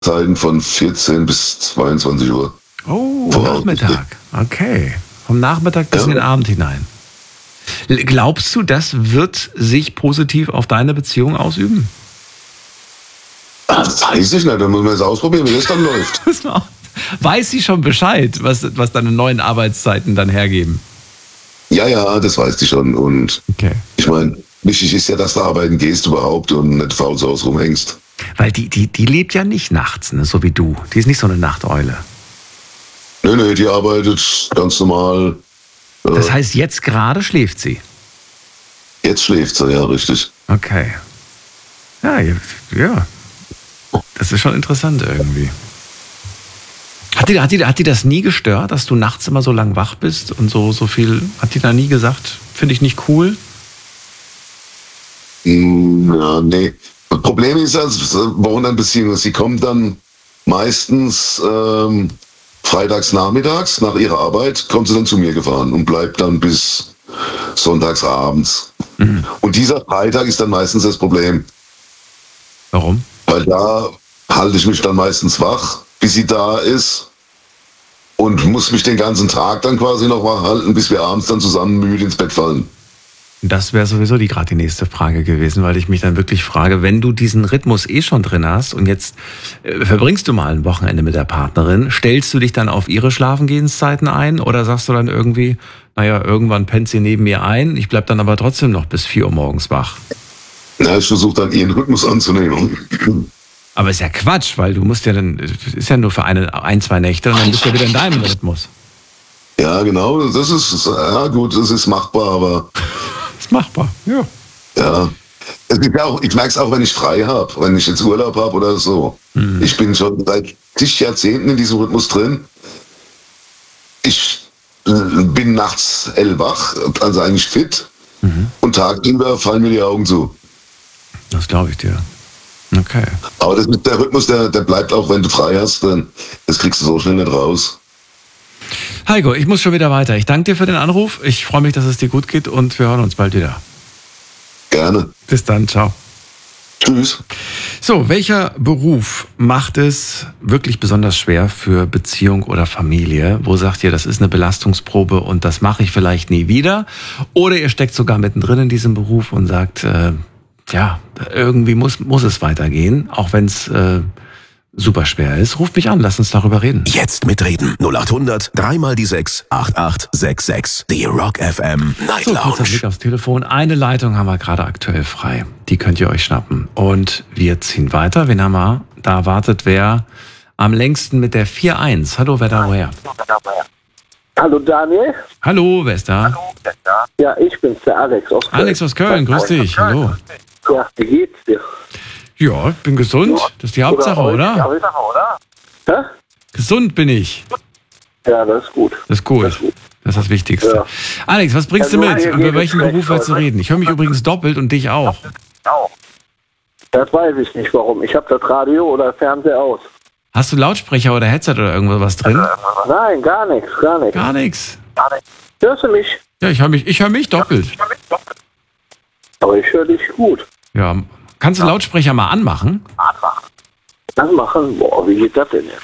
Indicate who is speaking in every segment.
Speaker 1: Zeiten von 14 bis 22 Uhr.
Speaker 2: Oh, Nachmittag. Okay. Vom Nachmittag bis in den Abend hinein. Glaubst du, das wird sich positiv auf deine Beziehung ausüben?
Speaker 1: Das weiß ich nicht, dann muss man es ausprobieren, wie das dann läuft.
Speaker 2: Weiß sie schon Bescheid, was deine neuen Arbeitszeiten dann hergeben?
Speaker 1: Ja, das weiß sie schon. Und Ich meine, wichtig ist ja, dass du arbeiten gehst überhaupt und nicht faul zu Hause rumhängst.
Speaker 2: Weil die lebt ja nicht nachts, ne, so wie du. Die ist nicht so eine Nachteule.
Speaker 1: Nee, die arbeitet ganz normal.
Speaker 2: Das heißt, jetzt gerade schläft sie?
Speaker 1: Jetzt schläft sie, ja, richtig.
Speaker 2: Okay. Ja. Das ist schon interessant irgendwie. Hat die das nie gestört, dass du nachts immer so lang wach bist und so viel? Hat die da nie gesagt, finde ich nicht cool?
Speaker 1: Ja, nee. Das Problem ist, Wochenendbeziehung, sie kommt dann meistens freitags nachmittags nach ihrer Arbeit, kommt sie dann zu mir gefahren und bleibt dann bis sonntags abends. Mhm. Und dieser Freitag ist dann meistens das Problem.
Speaker 2: Warum?
Speaker 1: Weil da halte ich mich dann meistens wach, bis sie da ist und muss mich den ganzen Tag dann quasi noch wach halten, bis wir abends dann zusammen müde ins Bett fallen.
Speaker 2: Das wäre sowieso gerade die nächste Frage gewesen, weil ich mich dann wirklich frage, wenn du diesen Rhythmus schon drin hast und jetzt verbringst du mal ein Wochenende mit der Partnerin, stellst du dich dann auf ihre Schlafengehenszeiten ein oder sagst du dann irgendwie, naja, irgendwann pennt sie neben mir ein, ich bleib dann aber trotzdem noch bis 4 Uhr morgens wach?
Speaker 1: Na, ich versuche dann ihren Rhythmus anzunehmen.
Speaker 2: Aber ist ja Quatsch, weil du musst ja dann, ist ja nur für ein, 2 Nächte und dann bist du wieder in deinem Rhythmus.
Speaker 1: Ja, genau, das ist, ja gut, das ist machbar, aber...
Speaker 2: Ist machbar, ja.
Speaker 1: Ja, es gibt ja auch, ich merke es auch, wenn ich frei habe, wenn ich jetzt Urlaub habe oder so. Mhm. Ich bin schon seit zig Jahrzehnten in diesem Rhythmus drin. Ich bin nachts hellwach, also eigentlich fit. Mhm. Und tagsüber fallen mir die Augen zu.
Speaker 2: Das glaube ich dir. Okay.
Speaker 1: Aber das ist der Rhythmus, der bleibt auch, wenn du frei hast, denn das kriegst du so schnell nicht raus.
Speaker 2: Heiko, ich muss schon wieder weiter. Ich danke dir für den Anruf. Ich freue mich, dass es dir gut geht und wir hören uns bald wieder.
Speaker 1: Gerne.
Speaker 2: Bis dann, ciao.
Speaker 1: Tschüss.
Speaker 2: So, welcher Beruf macht es wirklich besonders schwer für Beziehung oder Familie? Wo sagt ihr, das ist eine Belastungsprobe und das mache ich vielleicht nie wieder? Oder ihr steckt sogar mittendrin in diesem Beruf und sagt, irgendwie muss es weitergehen, auch wenn es super schwer ist. Ruft mich an, lasst uns darüber reden.
Speaker 3: Jetzt mitreden. 0800 3 die 6 8866. Die Rock FM Night Lounge.
Speaker 2: Kurzer Blick aufs Telefon. Eine Leitung haben wir gerade aktuell frei. Die könnt ihr euch schnappen. Und wir ziehen weiter. Wen haben wir? Da wartet wer am längsten mit der 4-1. Hallo, wer da woher?
Speaker 4: Hallo Daniel.
Speaker 2: Hallo, wer ist da?
Speaker 4: Ja, ich bin's, der Alex aus Köln.
Speaker 2: Alex aus Köln, grüß dich. Hallo.
Speaker 4: Ja, wie geht's dir?
Speaker 2: Ja, ich bin gesund. Das ist die Hauptsache, oder?
Speaker 4: Hä?
Speaker 2: Gesund bin ich.
Speaker 4: Ja, das ist gut.
Speaker 2: Das ist gut. Das ist das Wichtigste. Ja. Alex, was bringst du mit? Über welchen Beruf willst du reden? Ich höre mich übrigens doppelt und dich auch.
Speaker 4: Das weiß ich nicht, warum. Ich habe das Radio oder Fernseher aus.
Speaker 2: Hast du Lautsprecher oder Headset oder irgendwas drin?
Speaker 4: Nein, gar nichts.
Speaker 2: Gar nichts?
Speaker 4: Hörst du mich?
Speaker 2: Ja, ich höre mich doppelt.
Speaker 4: Aber ich höre dich gut.
Speaker 2: Ja, kannst du Lautsprecher mal anmachen?
Speaker 4: Anmachen? Boah, wie geht das denn jetzt?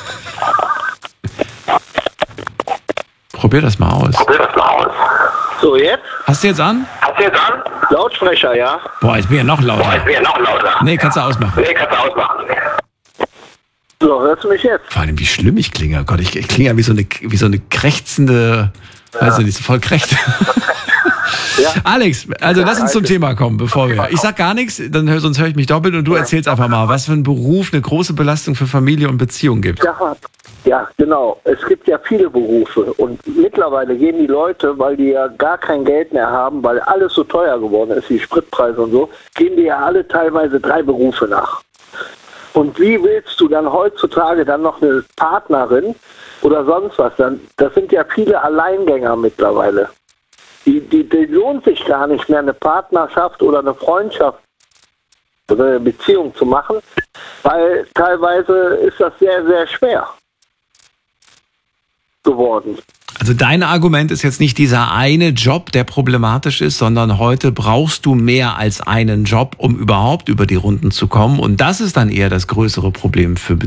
Speaker 2: Probier das mal aus.
Speaker 4: So, jetzt?
Speaker 2: Hast du jetzt an?
Speaker 4: Lautsprecher, ja.
Speaker 2: Boah, jetzt bin ich ja noch lauter. Nee, kannst du ausmachen.
Speaker 4: So, hörst du mich jetzt?
Speaker 2: Vor allem, wie schlimm ich klinge. Oh Gott, ich klinge ja wie so eine krächzende, weiß ich nicht, so voll krächt. Ja. Alex, also lass uns zum Thema kommen, bevor wir... Ich sag gar nichts, sonst höre ich mich doppelt und du erzählst einfach mal, was für ein Beruf eine große Belastung für Familie und Beziehung gibt.
Speaker 4: Ja, genau. Es gibt ja viele Berufe und mittlerweile gehen die Leute, weil die ja gar kein Geld mehr haben, weil alles so teuer geworden ist, die Spritpreise und so, gehen die ja alle teilweise 3 Berufe nach. Und wie willst du dann heutzutage dann noch eine Partnerin oder sonst was? Das sind ja viele Alleingänger mittlerweile. Die lohnt sich gar nicht mehr, eine Partnerschaft oder eine Freundschaft oder eine Beziehung zu machen, weil teilweise ist das sehr, sehr schwer geworden.
Speaker 2: Also dein Argument ist jetzt nicht dieser eine Job, der problematisch ist, sondern heute brauchst du mehr als einen Job, um überhaupt über die Runden zu kommen. Und das ist dann eher das größere Problem für